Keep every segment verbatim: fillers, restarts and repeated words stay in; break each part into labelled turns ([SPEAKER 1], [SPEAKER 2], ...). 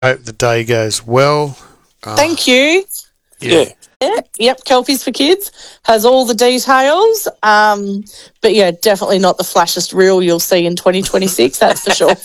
[SPEAKER 1] Hope the day goes well. Uh,
[SPEAKER 2] Thank you.
[SPEAKER 1] Yeah.
[SPEAKER 2] Yeah, yep, Kelpies for Kids has all the details. Um, but yeah, definitely not the flashiest reel you'll see in twenty twenty-six, that's for sure.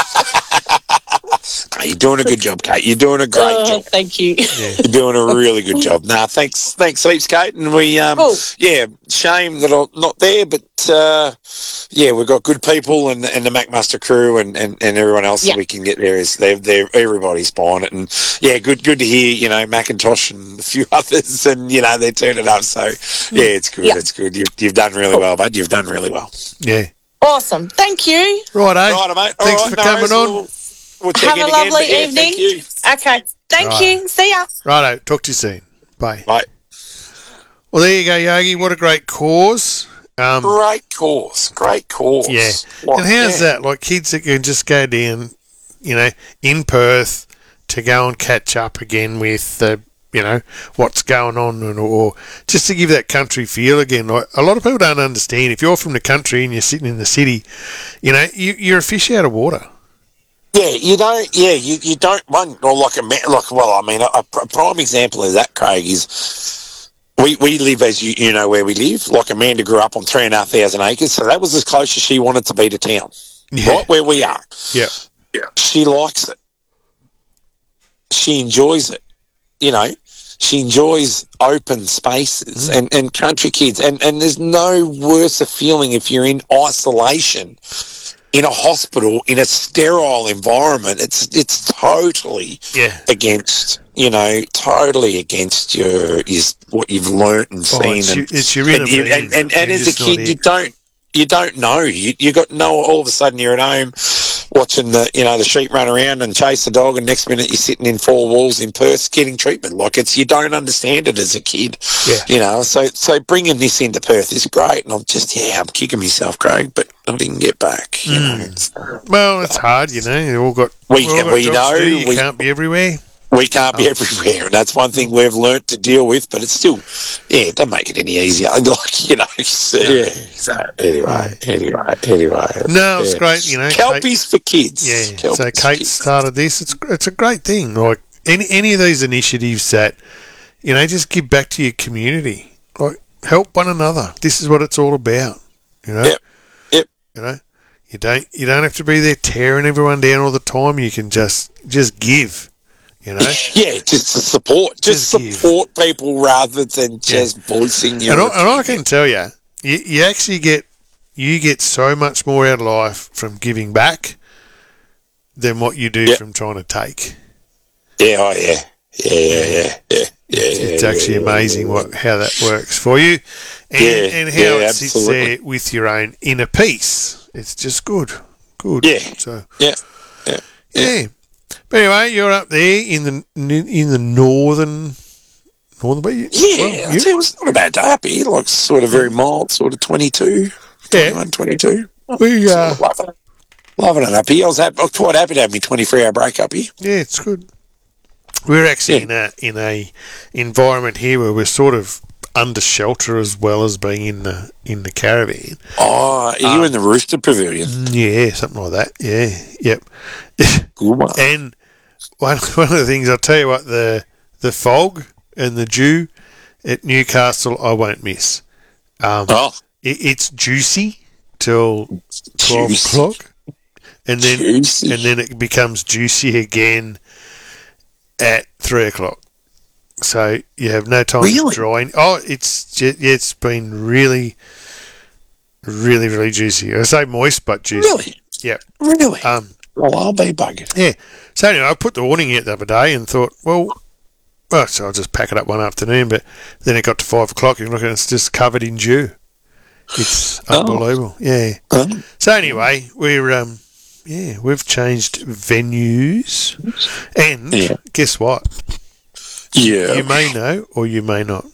[SPEAKER 3] You're doing a good job, Kate. You're doing a great
[SPEAKER 2] Oh,
[SPEAKER 3] job.
[SPEAKER 2] thank you.
[SPEAKER 1] Yeah.
[SPEAKER 3] You're doing a really good job. Nah, thanks, thanks heaps, Kate. And we, um,
[SPEAKER 2] Cool.
[SPEAKER 3] yeah, shame that I'm not there, but uh, yeah, we've got good people and, and the McMaster crew and, and, and everyone else
[SPEAKER 2] Yeah.
[SPEAKER 3] that we can get there is they're, they're everybody's buying it. And yeah, good, good to hear. You know, Macintosh and a few others, and you know they're turning up. So yeah, it's good.
[SPEAKER 2] Yeah.
[SPEAKER 3] It's good. You've you've done really well, bud. You've done really well.
[SPEAKER 1] Yeah.
[SPEAKER 2] Awesome. Thank you.
[SPEAKER 1] Right, eh?
[SPEAKER 3] Right, mate. All
[SPEAKER 1] Thanks
[SPEAKER 3] right,
[SPEAKER 1] for
[SPEAKER 3] no
[SPEAKER 1] coming
[SPEAKER 3] worries.
[SPEAKER 1] on.
[SPEAKER 3] We'll, we'll check
[SPEAKER 2] Have
[SPEAKER 3] in
[SPEAKER 2] a
[SPEAKER 3] again,
[SPEAKER 2] lovely
[SPEAKER 3] but yeah,
[SPEAKER 2] evening.
[SPEAKER 3] Thank you.
[SPEAKER 2] Okay. Thank
[SPEAKER 1] Right.
[SPEAKER 2] you. See ya.
[SPEAKER 1] Righto. Talk to you soon. Bye.
[SPEAKER 3] Bye.
[SPEAKER 1] Well, there you go, Yogi. What a great cause. Um,
[SPEAKER 3] Great cause. Great cause.
[SPEAKER 1] yeah.
[SPEAKER 3] Like,
[SPEAKER 1] And how's
[SPEAKER 3] yeah.
[SPEAKER 1] that? Like kids that can just go down, you know, in Perth to go and catch up again with the, you know, what's going on, and, or just to give that country feel again. Like a lot of people don't understand. If you're from the country and you're sitting in the city, you know, you, you're a fish out of water.
[SPEAKER 3] Yeah, you don't. Yeah, you, you don't. One or like a ma- like. Well, I mean, a, a prime example of that, Craig, is we we live as you you know where we live. Like Amanda grew up on three and a half thousand acres, so that was as close as she wanted to be to town.
[SPEAKER 1] Yeah.
[SPEAKER 3] Right where we are.
[SPEAKER 1] Yeah.
[SPEAKER 3] Yeah. She likes it. She enjoys it. You know, she enjoys open spaces
[SPEAKER 1] Mm.
[SPEAKER 3] and, and country kids. And, and there's no worse a feeling if you're in isolation in a hospital in a sterile environment. It's it's totally
[SPEAKER 1] Yeah.
[SPEAKER 3] against, you know, totally against your is what you've learnt and
[SPEAKER 1] Oh,
[SPEAKER 3] seen.
[SPEAKER 1] it's
[SPEAKER 3] and,
[SPEAKER 1] your- it's your inner
[SPEAKER 3] and, you-
[SPEAKER 1] being.
[SPEAKER 3] and, and, and
[SPEAKER 1] You're
[SPEAKER 3] as a
[SPEAKER 1] just not
[SPEAKER 3] kid,
[SPEAKER 1] it.
[SPEAKER 3] you don't you don't know. You you got no. All of a sudden, you're at home watching the you know the sheep run around and chase the dog, and next minute you're sitting in four walls in Perth getting treatment. Like it's you don't understand it as a kid.
[SPEAKER 1] Yeah.
[SPEAKER 3] You know, so so bringing this into Perth is great, and I'm just yeah, I'm kicking myself, Craig, but I didn't get back. You know, it's,
[SPEAKER 1] Well, it's hard, you know. You all got.
[SPEAKER 3] We-
[SPEAKER 1] all got
[SPEAKER 3] we
[SPEAKER 1] jobs
[SPEAKER 3] know,
[SPEAKER 1] to do. You
[SPEAKER 3] we-
[SPEAKER 1] can't be everywhere.
[SPEAKER 3] we can't be
[SPEAKER 1] Oh.
[SPEAKER 3] everywhere, and that's one thing we've learnt to deal with. But it's still, yeah, it doesn't make it any easier. Like you know, so, yeah. So anyway, anyway, anyway.
[SPEAKER 1] No, it's
[SPEAKER 3] yeah.
[SPEAKER 1] great, you know. Kate-
[SPEAKER 3] Kelpies for kids.
[SPEAKER 1] Yeah.
[SPEAKER 3] Kelpies
[SPEAKER 1] So
[SPEAKER 3] for
[SPEAKER 1] Kate
[SPEAKER 3] kids.
[SPEAKER 1] started this. It's it's a great thing. Like any any of these initiatives that, you know, just give back to your community. Like help one another. This is what it's all about. You know.
[SPEAKER 3] Yep. Yep.
[SPEAKER 1] You know. You don't you don't have to be there tearing everyone down all the time. You can just just give. You know.
[SPEAKER 3] Yeah, just to support, just,
[SPEAKER 1] Just give.
[SPEAKER 3] support people rather than just voicing your.
[SPEAKER 1] And I, and I
[SPEAKER 3] opinion.
[SPEAKER 1] can tell you, you, you actually get you get so much more out of life from giving back than what you do
[SPEAKER 3] Yep.
[SPEAKER 1] from trying to take.
[SPEAKER 3] Yeah, oh yeah, yeah, yeah, yeah, yeah. yeah
[SPEAKER 1] It's
[SPEAKER 3] yeah,
[SPEAKER 1] actually
[SPEAKER 3] yeah,
[SPEAKER 1] amazing
[SPEAKER 3] yeah,
[SPEAKER 1] what how that works for you, and,
[SPEAKER 3] Yeah,
[SPEAKER 1] and how
[SPEAKER 3] yeah,
[SPEAKER 1] it sits
[SPEAKER 3] absolutely.
[SPEAKER 1] there with your own inner peace. It's just good, good.
[SPEAKER 3] Yeah.
[SPEAKER 1] So
[SPEAKER 3] Yeah, yeah,
[SPEAKER 1] yeah. But anyway, you're up there in the in the northern northern. But you,
[SPEAKER 3] yeah.
[SPEAKER 1] well,
[SPEAKER 3] I'd
[SPEAKER 1] you-
[SPEAKER 3] say it was not a bad day up here. Like sort of very mild, sort of twenty-two,
[SPEAKER 1] Yeah.
[SPEAKER 3] twenty-one, twenty-two.
[SPEAKER 1] we uh,
[SPEAKER 3] Sort of loving it. Loving it up here. I was, happy, I was quite happy to have my twenty-three hour break up here.
[SPEAKER 1] yeah, it's good. We're actually in a in a environment here where we're sort of under shelter as well as being in the in the caravan.
[SPEAKER 3] Oh, are you
[SPEAKER 1] Um,
[SPEAKER 3] in the Rooster Pavilion?
[SPEAKER 1] Yeah, something like that. Yeah, yep.
[SPEAKER 3] Good one.
[SPEAKER 1] And one one of the things I'll tell you what the the fog and the dew at Newcastle I won't miss. Um,
[SPEAKER 3] Oh,
[SPEAKER 1] it, it's juicy till twelve
[SPEAKER 3] Juicy.
[SPEAKER 1] o'clock, and then
[SPEAKER 3] juicy.
[SPEAKER 1] and then it becomes juicy again at three o'clock. So you have no time
[SPEAKER 3] Really?
[SPEAKER 1] to dry. Oh, it's ju- yeah, it's been really, really, really juicy. I say moist, but juicy.
[SPEAKER 3] Really?
[SPEAKER 1] Yep.
[SPEAKER 3] Really?
[SPEAKER 1] Um.
[SPEAKER 3] Well, I'll be bugging.
[SPEAKER 1] Yeah. So anyway, I put the awning out the other day and thought, well, well, so I'll just pack it up one afternoon. But then it got to five o'clock and look, and it's just covered in dew. It's
[SPEAKER 3] Oh.
[SPEAKER 1] unbelievable. Yeah.
[SPEAKER 3] Um,
[SPEAKER 1] So anyway, we're um, yeah, we've changed venues, and
[SPEAKER 3] Yeah.
[SPEAKER 1] guess what?
[SPEAKER 3] yeah.
[SPEAKER 1] You may know or you may not.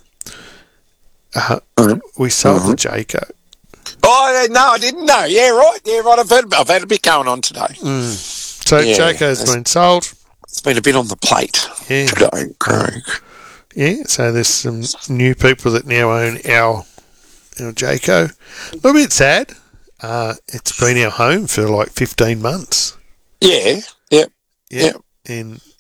[SPEAKER 1] Uh,
[SPEAKER 3] Mhm.
[SPEAKER 1] we sold
[SPEAKER 3] Mhm.
[SPEAKER 1] the Jayco.
[SPEAKER 3] Oh, no, I didn't know. Yeah, right. Yeah, right. I've had, I've had a bit going on today.
[SPEAKER 1] So
[SPEAKER 3] Yeah,
[SPEAKER 1] Jayco's
[SPEAKER 3] that's-
[SPEAKER 1] been sold.
[SPEAKER 3] It's been a bit on the plate
[SPEAKER 1] Yeah.
[SPEAKER 3] today, Craig.
[SPEAKER 1] Yeah, so there's some new people that now own our our Jayco. A little bit sad. Uh, it's been our home for like fifteen months.
[SPEAKER 3] Yeah, yep,
[SPEAKER 1] Yeah.
[SPEAKER 3] yep.
[SPEAKER 1] and